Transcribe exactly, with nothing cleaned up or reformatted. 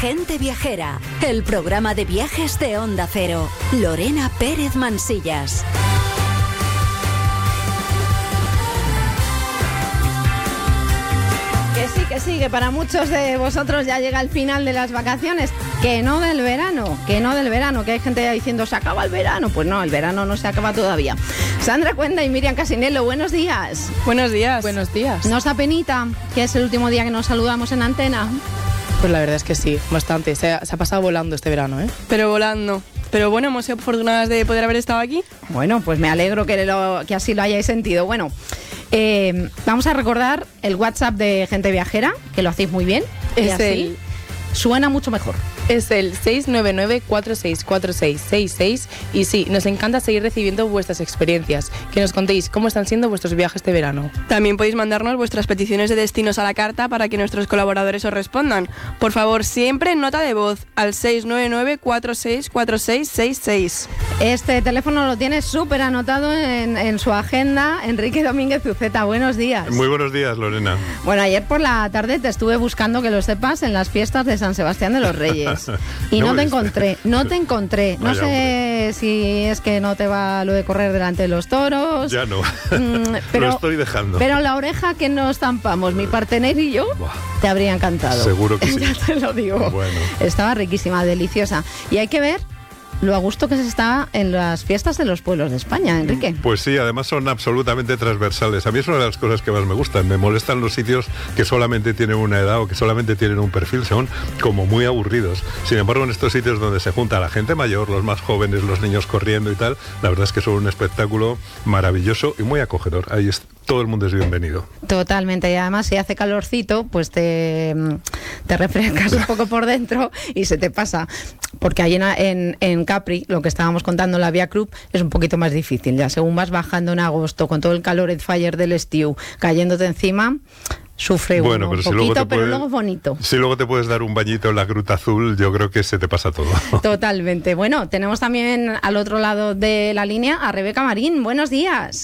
Gente Viajera, el programa de viajes de Onda Cero. Lorena Pérez Mansillas. Que sí, que sí, que para muchos de vosotros ya llega el final de las vacaciones, que no del verano, que no del verano, que hay gente ya diciendo, ¿se acaba el verano? Pues no, el verano no se acaba todavía. Sandra Cuenda y Miriam Casinello, buenos días. Buenos días. Buenos días. ¿Nos da penita que es el último día que nos saludamos en antena? Pues la verdad es que sí, bastante. Se ha, se ha pasado volando este verano, ¿eh? Pero volando. Pero bueno, hemos sido afortunadas de poder haber estado aquí. Bueno, pues me alegro que, lo, que así lo hayáis sentido. Bueno, eh, vamos a recordar el WhatsApp de Gente Viajera, que lo hacéis muy bien. Es y así el... suena mucho mejor. Es el seis nueve nueve, cuatro seis cuatro seis seis seis y sí, nos encanta seguir recibiendo vuestras experiencias, que nos contéis cómo están siendo vuestros viajes de verano. También podéis mandarnos vuestras peticiones de destinos a la carta para que nuestros colaboradores os respondan. Por favor, siempre nota de voz al seis nueve nueve, cuatro seis cuatro seis seis seis. Este teléfono lo tiene súper anotado en, en su agenda. Enrique Domínguez Uceta, buenos días. Muy buenos días, Lorena. Bueno, ayer por la tarde te estuve buscando, que lo sepas, en las fiestas de San Sebastián de los Reyes. Y no, no te encontré, no te encontré. No Vaya sé hombre. Si es que no te va lo de correr delante de los toros. Ya no, mm, pero, lo estoy dejando. Pero la oreja que nos zampamos, mi partener y yo, Buah. te habría encantado. Seguro que sí. Ya te lo digo. Bueno. Estaba riquísima, deliciosa. Y hay que ver lo a gusto que se está en las fiestas de los pueblos de España, Enrique. Pues sí, además son absolutamente transversales. A mí es una de las cosas que más me gustan. Me molestan los sitios que solamente tienen una edad o que solamente tienen un perfil. Son como muy aburridos. Sin embargo, en estos sitios donde se junta la gente mayor, los más jóvenes, los niños corriendo y tal, la verdad es que son un espectáculo maravilloso y muy acogedor. Ahí es, todo el mundo es bienvenido. Totalmente. Y además, si hace calorcito, pues te, te refrescas un poco por dentro y se te pasa. Porque ahí en, en, en Capri, lo que estábamos contando, la Via Club, es un poquito más difícil. Ya según vas bajando en agosto, con todo el calor el fire del estío cayéndote encima, sufre bueno, uno pero un si poquito, luego te pero puede, luego es bonito. Si luego te puedes dar un bañito en la Gruta Azul, yo creo que se te pasa todo. Totalmente. Bueno, tenemos también al otro lado de la línea a Rebeca Marín. Buenos días.